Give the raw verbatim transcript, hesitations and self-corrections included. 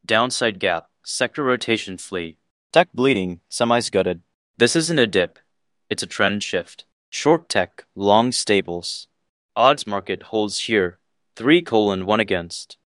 Downside gap, sector rotation flea. Tech bleeding, semis gutted. This isn't a dip. It's a trend shift. Short tech, long stables. Odds market holds here. three colon one against.